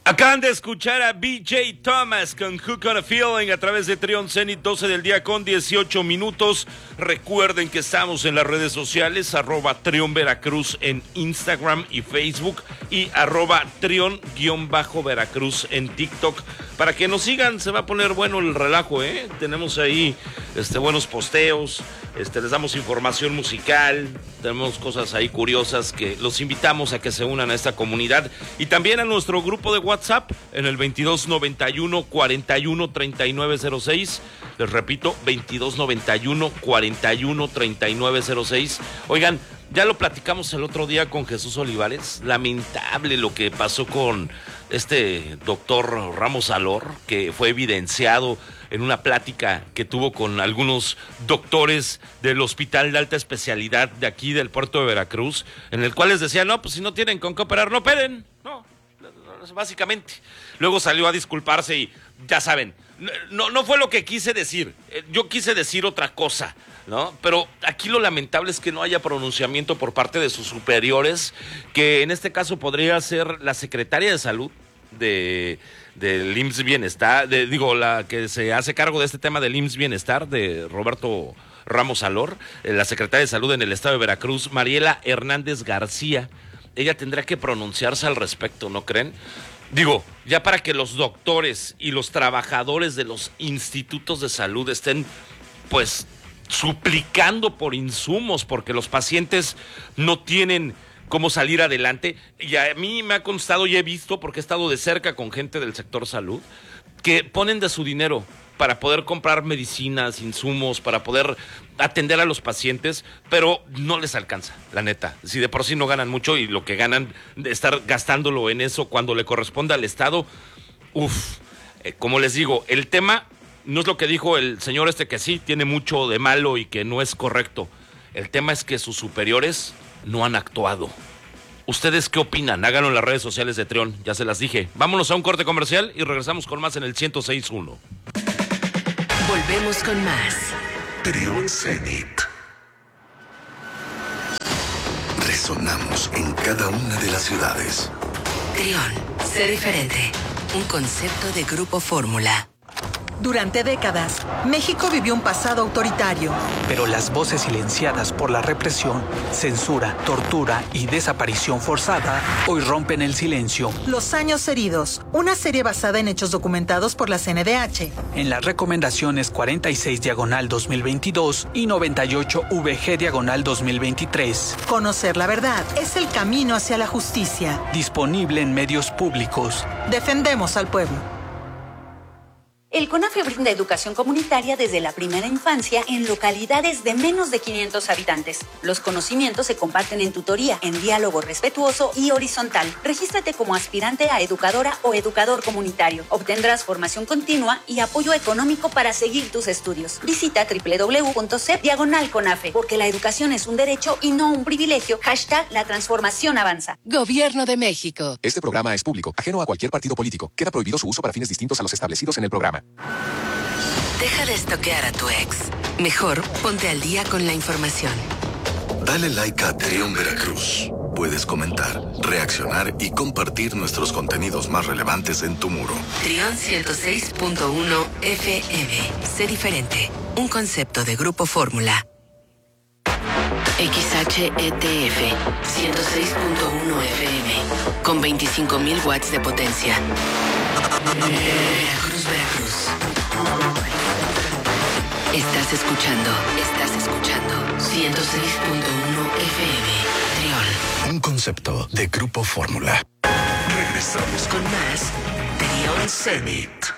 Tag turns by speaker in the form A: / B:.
A: Acaban de escuchar a BJ Thomas con Hook on a Feeling a través de Trion Zenit, 12 del día con 18 minutos. Recuerden que estamos en las redes sociales, @Trion Veracruz en Instagram y Facebook y @Trion_Veracruz en TikTok. Para que nos sigan, se va a poner bueno el relajo, ¿eh? Tenemos ahí buenos posteos, les damos información musical, tenemos cosas ahí curiosas que los invitamos a que se unan a esta comunidad y también a nuestro grupo de WhatsApp en el 2291 41 3906. Les repito, 2291 41 3906. Oigan, ya lo platicamos el otro día con Jesús Olivares. Lamentable lo que pasó con doctor Ramos Alor, que fue evidenciado en una plática que tuvo con algunos doctores del Hospital de Alta Especialidad de aquí del puerto de Veracruz, en el cual les decía, no, pues si no tienen con qué operar, no operen, no, básicamente. Luego salió a disculparse y ya saben, no fue lo que quise decir, yo quise decir otra cosa, ¿no? Pero aquí lo lamentable es que no haya pronunciamiento por parte de sus superiores, que en este caso podría ser la secretaria de Salud del IMSS Bienestar, la que se hace cargo de este tema del IMSS Bienestar, de Roberto Ramos Alor, la secretaria de Salud en el estado de Veracruz, Mariela Hernández García. Ella tendrá que pronunciarse al respecto, ¿no creen? Ya para que los doctores y los trabajadores de los institutos de salud estén, pues, suplicando por insumos, porque los pacientes no tienen cómo salir adelante. Y a mí me ha constado y he visto, porque he estado de cerca con gente del sector salud, que ponen de su dinero para poder comprar medicinas, insumos, para poder atender a los pacientes, pero no les alcanza, la neta. Si de por sí no ganan mucho y lo que ganan de estar gastándolo en eso cuando le corresponde al Estado, como les digo, el tema no es lo que dijo el señor que sí tiene mucho de malo y que no es correcto. El tema es que sus superiores no han actuado. ¿Ustedes qué opinan? Háganlo en las redes sociales de Trion, ya se las dije. Vámonos a un corte comercial y regresamos con más en el 106.1.
B: Volvemos con más.
C: Trion Zenit. Resonamos en cada una de las ciudades.
B: Trion, sé diferente. Un concepto de Grupo Fórmula.
D: Durante décadas, México vivió un pasado autoritario.
E: Pero las voces silenciadas por la represión, censura, tortura y desaparición forzada hoy rompen el silencio.
D: Los años heridos, una serie basada en hechos documentados por la CNDH.
E: En las recomendaciones 46/2022 y 98/VG/2023.
D: Conocer la verdad es el camino hacia la justicia.
E: Disponible en medios públicos.
D: Defendemos al pueblo.
F: El CONAFE brinda educación comunitaria desde la primera infancia en localidades de menos de 500 habitantes. Los conocimientos se comparten en tutoría, en diálogo respetuoso y horizontal. Regístrate como aspirante a educadora o educador comunitario. Obtendrás formación continua y apoyo económico para seguir tus estudios. Visita www.cep/CONAFE, porque la educación es un derecho y no un privilegio. #La transformación avanza.
B: Gobierno de México.
G: Este programa es público, ajeno a cualquier partido político. Queda prohibido su uso para fines distintos a los establecidos en el programa.
B: Deja de estoquear a tu ex. Mejor, ponte al día con la información.
C: Dale like a Trion Veracruz. Puedes comentar, reaccionar y compartir nuestros contenidos más relevantes en tu muro.
B: Trion 106.1 FM. Sé diferente. Un concepto de Grupo Fórmula. XHETF 106.1 FM. Con 25.000 watts de potencia. Veracruz. Estás escuchando 106.1 FM. Trion.
C: Un concepto de Grupo Fórmula. Regresamos
B: Con más Trion
C: Zenit.